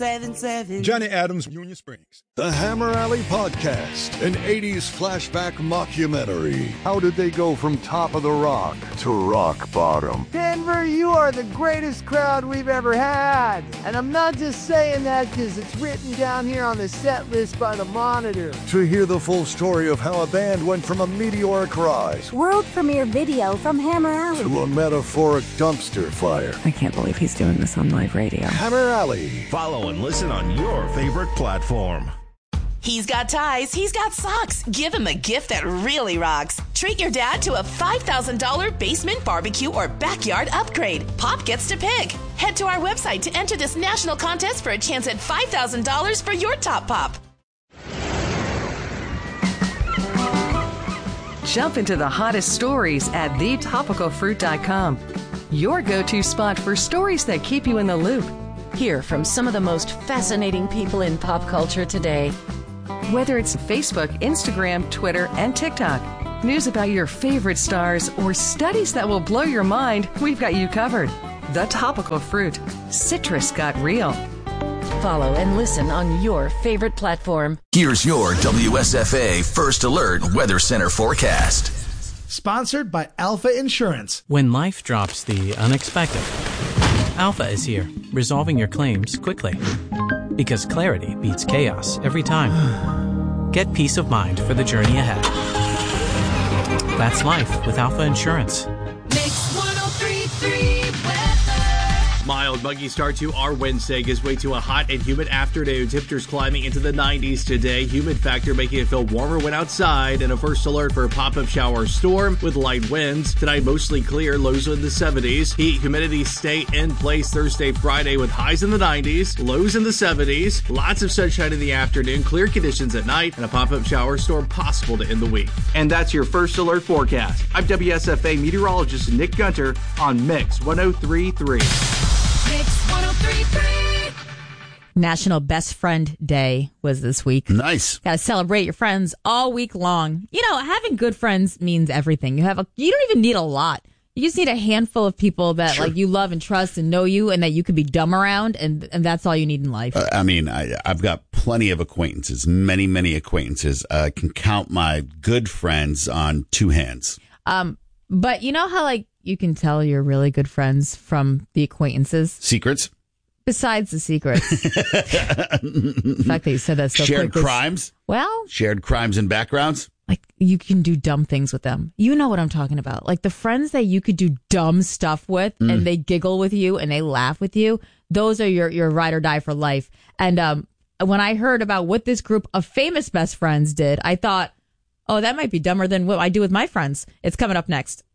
777. Johnny Adams, Union Springs. The Hammer Alley Podcast, an 80s flashback mockumentary. How did they go from top of the rock to rock bottom? Denver, you are the greatest crowd we've ever had. And I'm not just saying that because it's written down here on the set list by the Monitor. To hear the full story of how a band went from a meteoric rise, world premiere video from Hammer Alley, to a metaphoric dumpster fire. I can't believe he's doing this on live radio. Hammer Alley. Follow and listen on your favorite platform. He's got ties, he's got socks. Give him a gift that really rocks. Treat your dad to a $5,000 basement barbecue or backyard upgrade. Pop gets to pick. Head to our website to enter this national contest for a chance at $5,000 for your top pop. Jump into the hottest stories at thetopicalfruit.com. Your go-to spot for stories that keep you in the loop. Hear from some of the most fascinating people in pop culture today. Whether it's Facebook, Instagram, Twitter, and TikTok, news about your favorite stars, or studies that will blow your mind, we've got you covered. The Topical Fruit. Citrus got real. Follow and listen on your favorite platform. Here's your WSFA First Alert Weather Center forecast. Sponsored by Alpha Insurance. When life drops the unexpected, Alpha is here, resolving your claims quickly. Because clarity beats chaos every time. Get peace of mind for the journey ahead. That's life with Alpha Insurance. Mix 103.3 weather. Mild, muggy start to our Wednesday gives way to a hot and humid afternoon. Temperatures climbing into the 90s today. Humid factor making it feel warmer when outside. And a first alert for a pop-up shower storm with light winds. Tonight, mostly clear. Lows in the 70s. Heat, humidity stay in place Thursday, Friday with highs in the 90s. Lows in the 70s. Lots of sunshine in the afternoon. Clear conditions at night. And a pop-up shower storm possible to end the week. And that's your first alert forecast. I'm WSFA meteorologist Nick Gunter on Mix 103.3. National Best Friend Day was this week. Nice. Got to celebrate your friends all week long. You know, having good friends means everything. You don't even need a lot. You just need a handful of people that like you love and trust and know you and that you could be dumb around, and that's all you need in life. I've got plenty of acquaintances, many acquaintances. I can count my good friends on two hands. But you know how like you can tell you're really good friends from the acquaintances? Secrets? Besides the secrets. The fact that you said that so Shared quick. crimes? Well. Shared crimes and backgrounds? Like, you can do dumb things with them. You know what I'm talking about. Like, the friends that you could do dumb stuff with, and they giggle with you, and they laugh with you, those are your ride or die for life. And when I heard about what this group of famous best friends did, I thought, oh, that might be dumber than what I do with my friends. It's coming up next.